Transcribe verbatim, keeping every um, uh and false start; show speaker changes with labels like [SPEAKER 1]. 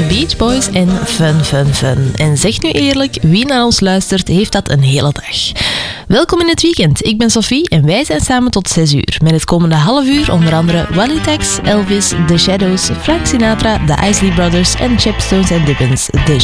[SPEAKER 1] Beach Boys en Fun Fun Fun. En zeg nu eerlijk, wie naar ons luistert, heeft dat een hele dag. Welkom in het weekend. Ik ben Sophie en wij zijn samen tot zes uur. Met het komende half uur onder andere Wally Tax, Elvis, The Shadows, Frank Sinatra, The Isley Brothers en Chipstones and Dibbons. De